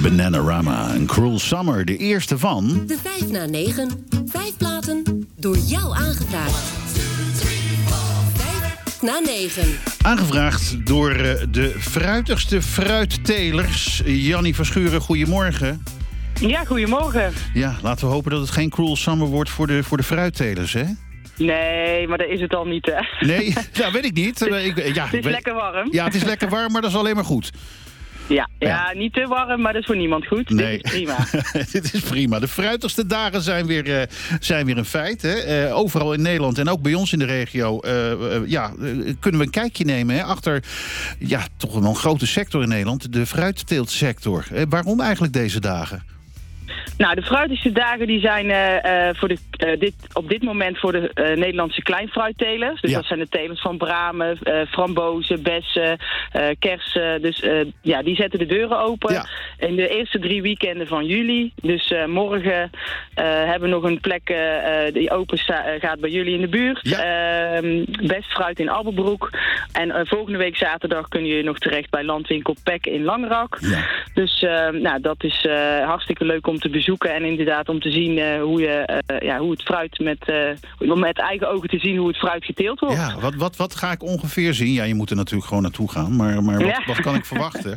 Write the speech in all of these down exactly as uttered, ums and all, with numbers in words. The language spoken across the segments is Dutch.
Bananarama en Cruel Summer, de eerste van... De vijf na negen. Vijf platen door jou aangevraagd. Vijf na negen. Aangevraagd door uh, de fruitigste fruittelers. Jannie Verschuren, goedemorgen. Ja, goedemorgen. Ja, laten we hopen dat het geen Cruel Summer wordt voor de, voor de fruittelers, hè? Nee, maar dat is het al niet, hè? Nee, nou weet ik niet. Ik, ja, het is weet, lekker warm. Ja, het is lekker warm, maar dat is alleen maar goed. Ja, ja, ja, niet te warm, maar dat is voor niemand goed. Nee. Dit is prima. Dit is prima. De fruitigste dagen zijn weer, uh, zijn weer een feit. Hè? Uh, overal in Nederland en ook bij ons in de regio uh, uh, ja, uh, kunnen we een kijkje nemen hè? achter ja, toch wel een grote sector in Nederland, de fruitteeltsector. Uh, waarom eigenlijk deze dagen? Nou, de fruitigste dagen die zijn uh, uh, voor de, uh, dit, op dit moment voor de uh, Nederlandse kleinfruittelers. Dus ja. Dat zijn de telers van bramen, uh, frambozen, bessen, uh, kersen. Dus uh, ja, die zetten de deuren open ja. in de eerste drie weekenden van juli. Dus uh, morgen uh, hebben we nog een plek uh, die open sta- uh, gaat bij jullie in de buurt. Ja. Uh, best fruit in Abbelbroek. En uh, volgende week zaterdag kun je nog terecht bij Landwinkel Pek in Langrak. Ja. Dus uh, nou, dat is uh, hartstikke leuk om te bezoeken en inderdaad om te zien uh, hoe, je, uh, ja, hoe het fruit met, uh, om met eigen ogen te zien hoe het fruit geteeld wordt. Ja, wat, wat, wat ga ik ongeveer zien? Ja, je moet er natuurlijk gewoon naartoe gaan, maar, maar wat, ja. wat kan ik verwachten?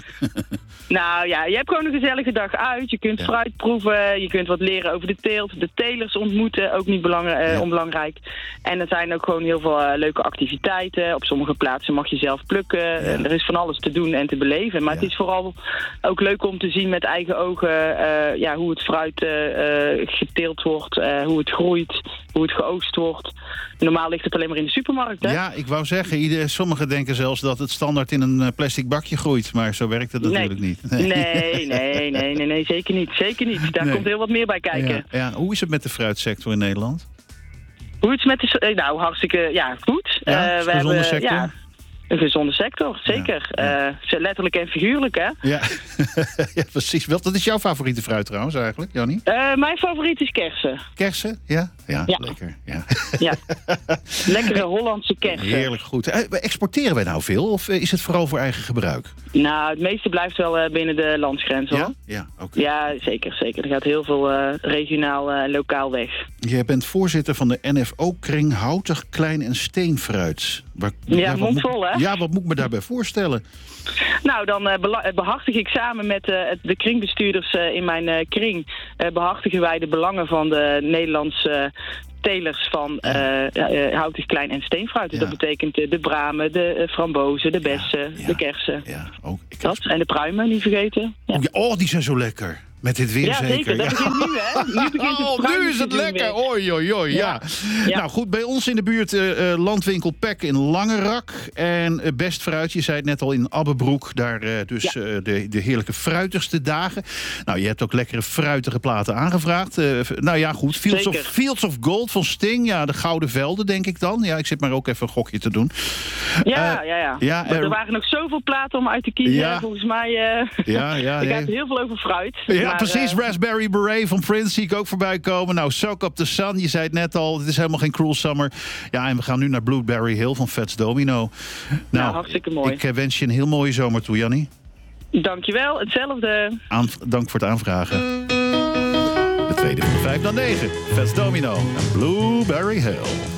Nou ja, je hebt gewoon een gezellige dag uit. Je kunt ja. fruit proeven, je kunt wat leren over de teelt, de telers ontmoeten, ook niet belang, uh, ja. onbelangrijk. En er zijn ook gewoon heel veel uh, leuke activiteiten. Op sommige plaatsen mag je zelf plukken. Ja. Er is van alles te doen en te beleven. Maar ja. het is vooral ook leuk om te zien met eigen ogen uh, ja, hoe het fruit uh, uh, geteeld wordt, uh, hoe het groeit, hoe het geoogst wordt. Normaal ligt het alleen maar in de supermarkt, hè? Ja, ik wou zeggen, ieder, sommigen denken zelfs dat het standaard in een plastic bakje groeit. Maar zo werkt het natuurlijk nee. niet. Nee. Nee, nee, nee, nee, nee, zeker niet. Zeker niet. Daar nee. komt heel wat meer bij kijken. Ja, ja. Hoe is het met de fruitsector in Nederland? Hoe is het met de... Nou, hartstikke ja, goed. Ja, uh, we hebben, sector? Ja, een gezonde sector, zeker. Ja, ja. Uh, letterlijk en figuurlijk, hè? Ja, ja precies. Wat is jouw favoriete fruit trouwens eigenlijk, Jannie? Uh, mijn favoriet is kersen. Kersen? Ja? Ja, ja. lekker. Ja. Ja. Lekkere Hollandse kersen. Heerlijk goed. Uh, exporteren wij nou veel of is het vooral voor eigen gebruik? Nou, het meeste blijft wel uh, binnen de landsgrens, hoor. Ja? Ja, okay. Ja, zeker, zeker. Er gaat heel veel uh, regionaal en uh, lokaal weg. Jij bent voorzitter van de N F O-kring Houtig, Klein en Steenfruit. Waar, ja, ja mondvol, hè? Ja, wat moet ik me daarbij voorstellen? Nou, dan uh, bela- behartig ik samen met uh, de kringbestuurders uh, in mijn uh, kring... Uh, behartigen wij de belangen van de Nederlandse... Uh, telers van uh, uh, houtig, klein en steenfruit. Dus ja. dat betekent uh, de bramen, de uh, frambozen, de bessen, ja, ja, de kersen. Ja, ook. Ik dat. En de pruimen, niet vergeten. Ja. Oh, ja, oh, die zijn zo lekker. Met dit weer ja, zeker. zeker. Dat ja. begint nu, hè? Nu, begint het oh, nu is het lekker. Oei, oei, oei. Ja. Ja. Ja. Nou goed, bij ons in de buurt uh, Landwinkel Pek in Langerak. En uh, best fruit, je zei het net al, in Abbebroek. Daar uh, dus ja. uh, de, de heerlijke fruitigste dagen. Nou, je hebt ook lekkere fruitige platen aangevraagd. Uh, nou ja, goed. Fields of, Fields of Gold van Sting. Ja, de Gouden Velden, denk ik dan. Ja, ik zit maar ook even een gokje te doen. Ja, uh, ja, ja. ja uh, er waren nog zoveel platen om uit te kiezen. Ja. Volgens mij uh, ja, ja, er ja. gaat heel veel over fruit. Ja, maar, precies. Uh, Raspberry Beret van Prince zie ik ook voorbij komen. Nou, Soak Up the Sun, je zei het net al. Het is helemaal geen Cruel Summer. Ja, en we gaan nu naar Blueberry Hill van Fats Domino. Nou, nou hartstikke mooi. Ik wens je een heel mooie zomer toe, Jannie. Dankjewel, hetzelfde. Aan, dank voor het aanvragen. De tweede van de vijf naar negen. Fats Domino en Blueberry Hill.